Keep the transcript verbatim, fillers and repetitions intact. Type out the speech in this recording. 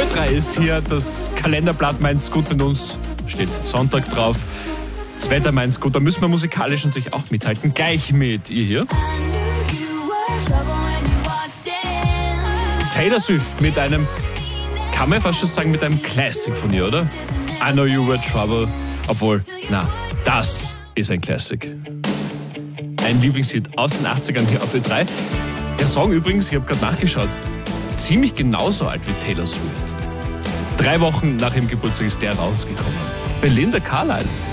drei ist hier, das Kalenderblatt meint's gut mit uns, steht Sonntag drauf. Das Wetter meint's gut, da müssen wir musikalisch natürlich auch mithalten. Gleich mit ihr hier. Taylor Swift mit einem, kann man fast schon sagen, mit einem Classic von ihr, oder? I Know You Were Trouble. Obwohl, na, das ist ein Classic. Ein Lieblingshit aus den achtzigern hier auf Ö drei. Der Song übrigens, ich habe gerade nachgeschaut, ziemlich genauso alt wie Taylor Swift. Drei Wochen nach ihrem Geburtstag ist der rausgekommen. Belinda Carlisle.